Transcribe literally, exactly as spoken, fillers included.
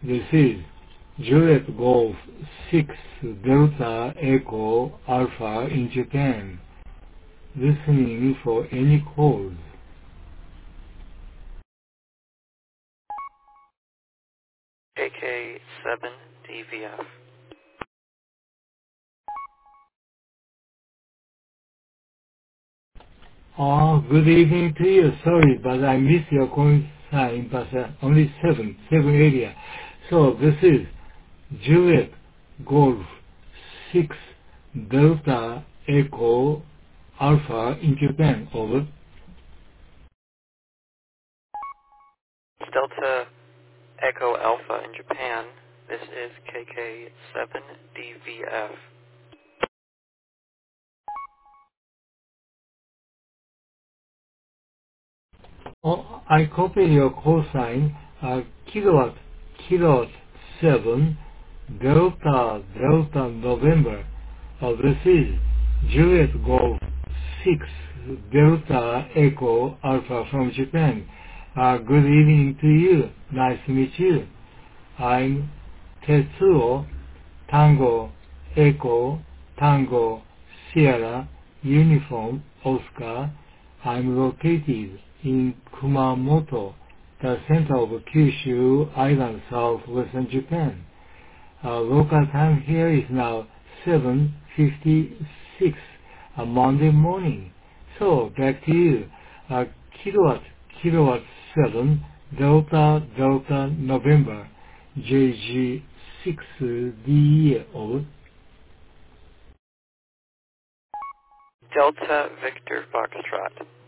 This is Juliet Golf six Delta Echo Alpha in Japan. Listening for any calls. K K seven D V F. Oh, good evening to you. Sorry, but I missed your calling sign, but uh, only seven, seven area. So this is Juliet Golf six Delta Echo Alpha in Japan. Over. Delta Echo Alpha in Japan. This is K K seven D V F. Oh, I copy your call sign, uh, kilowatt, kilowatt seven, delta, delta November. Uh, this is Juliet Golf six, delta echo alpha from Japan. Uh, good evening to you. Nice to meet you. I'm Tetsuo, Tango, Echo, Tango, Sierra, Uniform, Oscar. I'm located in Kumamoto, the center of Kyushu Island, southwestern Japan. Uh, local time here is now seven fifty-six, a Monday morning. So back to you. Uh, kilowatt, kilowatt seven, Delta, Delta, November, J G six D O. Delta Victor Foxtrot.